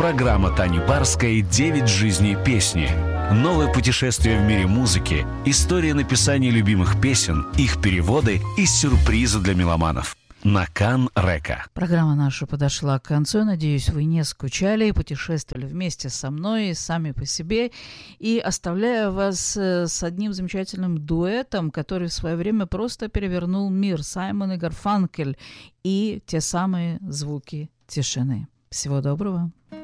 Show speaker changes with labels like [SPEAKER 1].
[SPEAKER 1] Программа Тани Барской «9 жизней песни». Новое путешествие в мире музыки, история написания любимых песен, их переводы и сюрпризы для меломанов. На Кан-Река.
[SPEAKER 2] Программа наша подошла к концу. Надеюсь, вы не скучали и путешествовали вместе со мной и сами по себе. И оставляю вас с одним замечательным дуэтом, который в свое время просто перевернул мир. Саймон и Гарфанкель и те самые звуки тишины. Всего доброго.